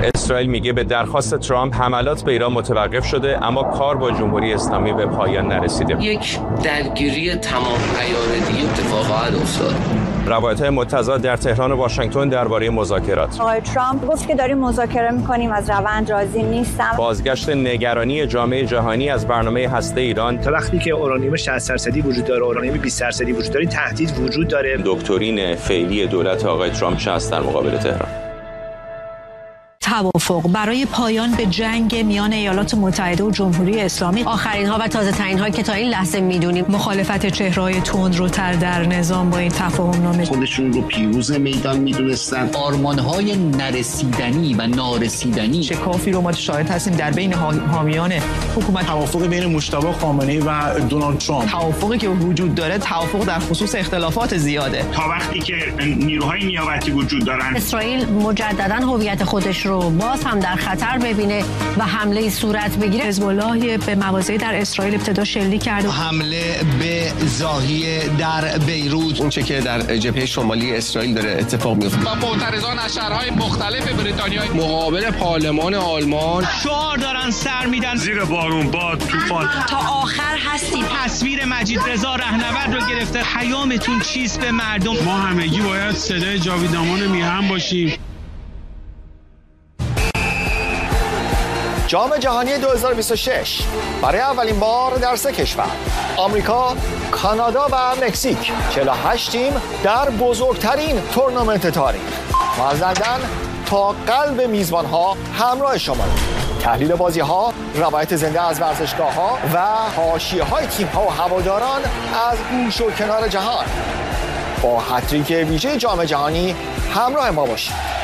اسرائیل میگه به درخواست ترامپ حملات به ایران متوقف شده، اما کار با جمهوری اسلامی به پایان نرسیده. یک درگیری تمام عیارتی اتفاق خواهد افتاد. روایت‌های متضاد در تهران و واشنگتن درباره مذاکرات. آقای ترامپ گفت که داریم مذاکره می‌کنیم، از روند راضی نیستم. بازگشت نگرانی جامعه جهانی از برنامه هسته ایران. تا وقتی که اورانیوم 60% وجود داره، اورانیوم 20% وجود داره، تهدید وجود داره. دکترین فعلی دولت آقای ترامپ چه است در مقابل تهران؟ توافق برای پایان به جنگ میان ایالات متحده و جمهوری اسلامی. آخرین ها و تازه ترین هایی که تا این لحظه میدونیم. مخالفت چهره‌های تندروتر در نظام با این تفاهم نامه. خودشون رو پیروز میدان میدونستن. آرمان‌های نرسیدنی و نارسیدنی. شکافی رو ما شاهد هستیم در بین حامیان حکومت. توافق بین مجتبی خامنه‌ای و دونالد ترامپ. توافقی که وجود داره توافق در خصوص اختلافات زیاده. تا وقتی که نیروهای نیابتی وجود دارن. اسرائیل مجدداً هویت خودش رو باز هم در خطر ببینه و حمله صورت بگیره. حزب الله به مواضعی در اسرائیل ابتدا شلیک کرد. حمله به زاهیه در بیروت، اون چه که در جبهه شمالی اسرائیل داره اتفاق میفته. و معترضان از شهرهای مختلف بریتانیا مقابل پارلمان آلمان شعار دارن سر میدن زیر بارون باد طوفان. تا آخر هستیم. تصویر مجید رضا رهنورد رو گرفته. پیامتون چیست به مردم؟ ما همگی باید صدای جاویدامان میهن باشیم. جام جهانی 2026 برای اولین بار در 3 کشور، آمریکا، کانادا و مکزیک، 48 تیم در بزرگترین تورنمنت تاریخ. مازندران تا قلب میزبانها همراه شما. تحلیل بازی‌ها، روایت زنده از ورزشگاه‌ها و حاشیه‌های تیم‌ها و هواداران از گوش و کنار جهان. با هتریک ویژه جام جهانی همراه ما باشید.